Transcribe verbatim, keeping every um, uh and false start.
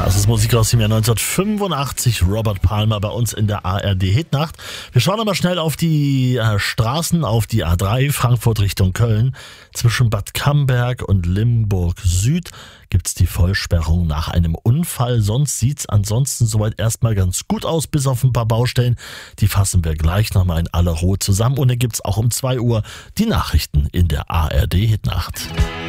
Das ist Musik aus dem Jahr neunzehnhundertfünfundachtzig, Robert Palmer bei uns in der A R D-Hitnacht. Wir schauen aber schnell auf die äh, Straßen, auf die A drei, Frankfurt Richtung Köln. Zwischen Bad Camberg und Limburg Süd gibt's die Vollsperrung nach einem Unfall. Sonst sieht's ansonsten soweit erstmal ganz gut aus, bis auf ein paar Baustellen. Die fassen wir gleich nochmal in aller Ruhe zusammen. Und dann gibt's auch um zwei Uhr die Nachrichten in der A R D-Hitnacht.